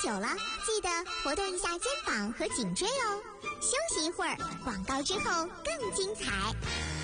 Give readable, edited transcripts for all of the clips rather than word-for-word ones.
久了，记得活动一下肩膀和颈椎哦。休息一会儿，广告之后更精彩。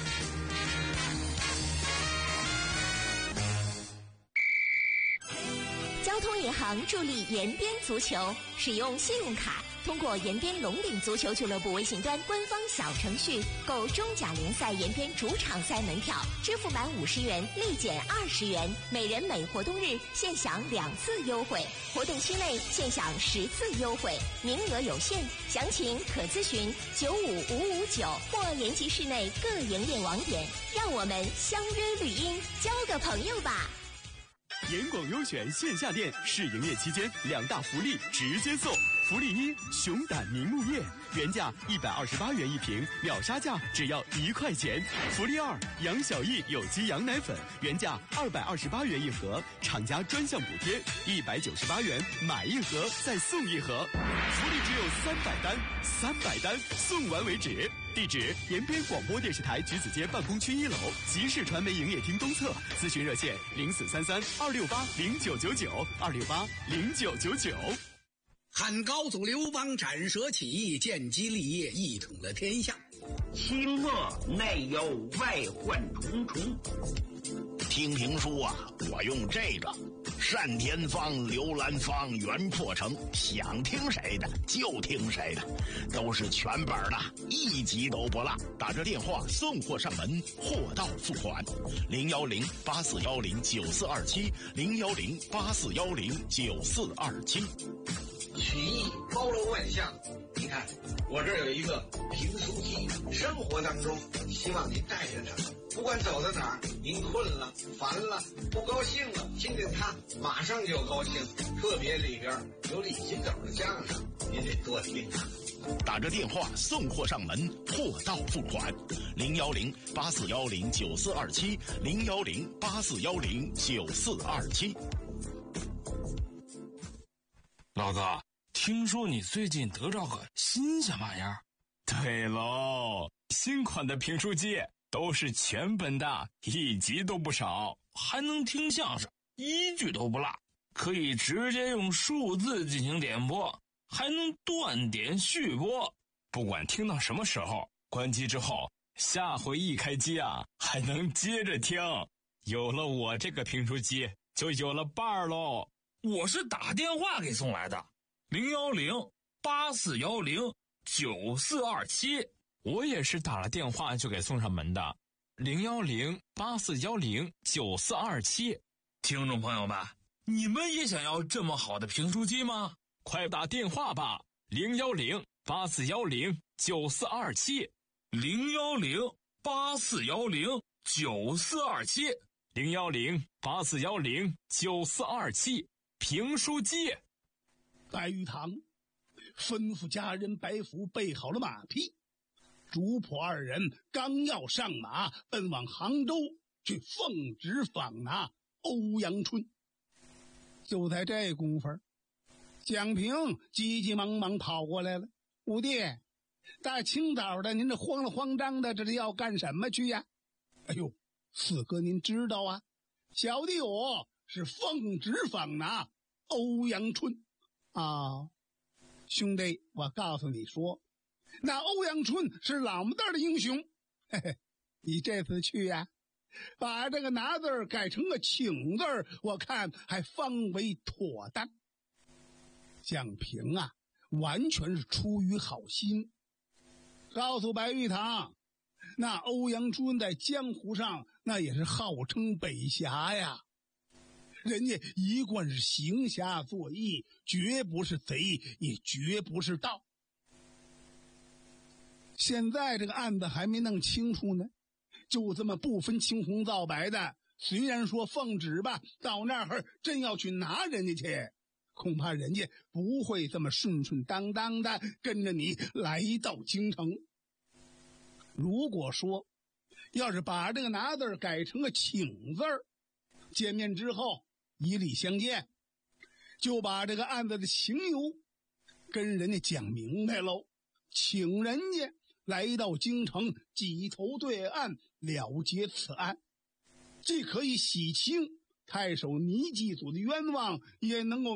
交通银行助力延边足球，使用信用卡通过延边龙岭足球俱乐部微信端官方小程序购中甲联赛延边主场赛门票，支付满50元立减20元，每人每活动日限享2次优惠，活动期内限享10次优惠，名额有限，详情可咨询95559或延吉市内各营业网点。让我们相约绿荫，交个朋友吧。 盐广优选线下店试营业期间2大福利直接送。福利1：熊胆明目叶，原价128元一瓶，秒杀价只要1块钱。福利2：杨小艺有机羊奶粉，原价228元一盒，厂家专项补贴198元，买一盒再送一盒。福利只有300单送完为止。地址：延边广播电视台橘子街办公区1楼，集市传媒营业厅东侧。咨询热线0433268268，2680999。 汉高祖刘邦斩蛇起义，建基立业，一统了天下。 清末内忧外患重重。 听评书啊，我用这个单田芳、刘兰芳、袁破城，想听谁的就听谁的，都是全本的，一集都不落。打着电话送货上门，货到付款。010-8410-9427，010-8410-9427。 曲艺包罗万象，你看我这儿有一个评书机，生活当中希望您带着它，不管走到哪儿，您困了、烦了、不高兴了，听听它马上就高兴。特别里边有李金斗的相声，您得多听啊。 打着电话送货上门，货到付款。010-8410-9427，010-8410-9427。 老哥，听说你最近得着个新鲜玩意儿？ 对喽，新款的评书机都是全本的，一集都不少， 还能听相声，一句都不落，可以直接用数字进行点播，还能断点续播， 不管听到什么时候，关机之后下回一开机啊，还能接着听。有了我这个评书机，就有了伴儿喽。 我是打电话给送来的，010-8410-9427。 我也是打了电话就给送上门的，010-8410-9427。 听众朋友们，你们也想要这么好的评书机吗？ 快打电话吧，010-8410-9427。 010-8410-9427。 010-8410-9427。评书机。 白玉堂吩咐家人白福备好了马匹，主仆2人刚要上马，奔往杭州去奉旨访拿欧阳春。就在这功夫，蒋平急急忙忙跑过来了：“五弟，大清早的您这慌了慌张的，这是要干什么去呀？”“哎呦，四哥您知道啊，小弟我是奉旨访拿欧阳春啊。兄弟，我告诉你说，那欧阳春是老么大的英雄，嘿嘿，你这次去呀，把这个拿字改成个请字，我看还方为妥当。”蒋平啊，完全是出于好心，告诉白玉堂，那欧阳春在江湖上那也是号称北侠呀，人家一贯是行侠作义，绝不是贼，也绝不是盗。现在这个案子还没弄清楚呢，就这么不分青红皂白的，虽然说奉旨吧，到那儿真要去拿人家去，恐怕人家不会这么顺顺当当的跟着你来到京城。如果说要是把这个拿字改成个请字，见面之后以礼相见，就把这个案子的情由跟人家讲明白喽，请人家来到京城几头对岸了结此案，既可以洗清太守倪继祖的冤枉，也能够